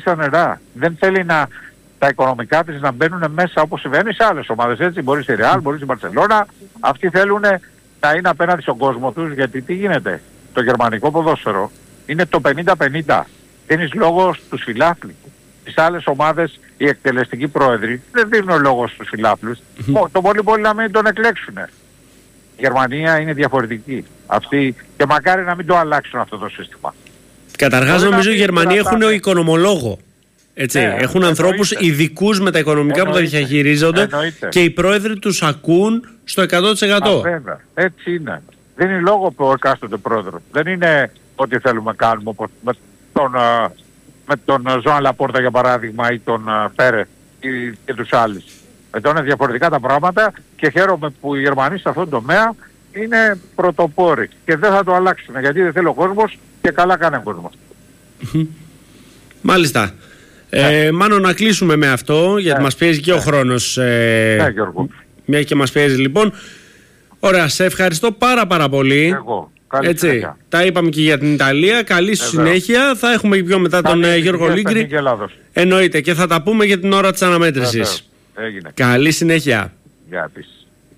στα νερά. Δεν θέλει τα οικονομικά της να μπαίνουν μέσα όπως συμβαίνει σε άλλες ομάδες. Έτσι, μπορεί στη Real, μπορεί στη Μπαρσελόνα. Αυτοί θέλουν να είναι απέναντι στον κόσμο τους, γιατί τι γίνεται. Το γερμανικό ποδόσφαιρο είναι το 50-50. Δίνεις λόγο στους φιλάθλους. Στις άλλες ομάδες οι εκτελεστικοί πρόεδροι δεν δίνουν λόγο στους φιλάθλους. Το πολύ μπορεί να μην τον εκλέξουν. Η Γερμανία είναι διαφορετική. Αυτοί, και μακάρι να μην το αλλάξουν αυτό το σύστημα. Καταρχάς νομίζω οι Γερμανοί έχουν οικονομολόγο. Έτσι, έχουν ανθρώπους ειδικούς με τα οικονομικά που τα διαχειρίζονται και οι πρόεδροι τους ακούν στο 100%. Βέβαια, έτσι είναι. Δεν είναι λόγο που ο εκάστοτε πρόεδρος. Δεν είναι ό,τι θέλουμε να κάνουμε όπως με τον Ζωάν Λαπόρτα για παράδειγμα ή τον Πέρε και τους άλλους. Εδώ είναι διαφορετικά τα πράγματα και χαίρομαι που οι Γερμανοί σε αυτόν τον τομέα είναι πρωτοπόροι και δεν θα το αλλάξουν γιατί δεν θέλει ο κόσμος και καλά κάνει ο κόσμος. Μάλιστα. Μάνο, να κλείσουμε με αυτό γιατί μας πιέζει και ο χρόνος. Γιώργο. Μια και μας πιέζει λοιπόν. Ωραία, σε ευχαριστώ πάρα πολύ. Εγώ. Έτσι, τα είπαμε και για την Ιταλία. Καλή σου συνέχεια. Θα έχουμε πιο μετά τον Γιώργο Λίγκρη. Εννοείται, και θα τα πούμε για την ώρα της αναμέτρησης. Καλή συνέχεια. Γεια της.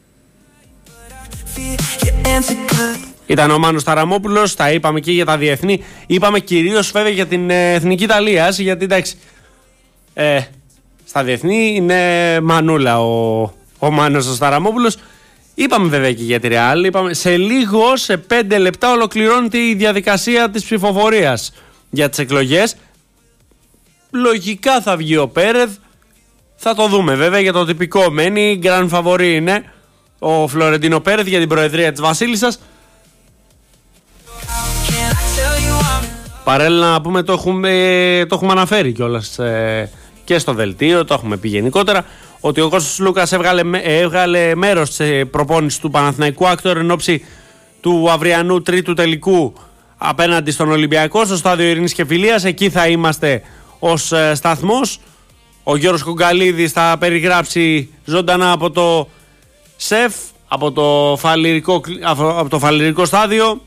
Ήταν ο Μάνος Ταραμόπουλος. Τα είπαμε και για τα διεθνή. Είπαμε κυρίως βέβαια για την εθνική Ιταλία. Γιατί εντάξει, στα διεθνή είναι μανούλα ο Μάνος ο Ταραμόπουλος. Είπαμε βέβαια και για τη Real. Είπαμε, σε λίγο, σε 5 λεπτά ολοκληρώνεται η διαδικασία της ψηφοφορίας για τις εκλογές. Λογικά θα βγει ο Πέρεθ. Θα το δούμε βέβαια, για το τυπικό μένει. Γκραν φαβορί είναι ο Φλωρεντίνο Πέρεθ για την προεδρία της Βασίλισσας. Παράλληλα να πούμε, το έχουμε αναφέρει κιόλας και στο δελτίο, το έχουμε πει γενικότερα, ότι ο Κώστας Λούκας έβγαλε μέρος σε προπόνηση του Παναθηναϊκού Άκτορ εν ώψη του αυριανού τρίτου τελικού απέναντι στον Ολυμπιακό στο στάδιο Ειρήνης και Φιλίας. Εκεί θα είμαστε ως σταθμός. Ο Γιώργος Κουγκαλίδης θα περιγράψει ζωντανά από το ΣΕΦ, από το φαλιρικό στάδιο.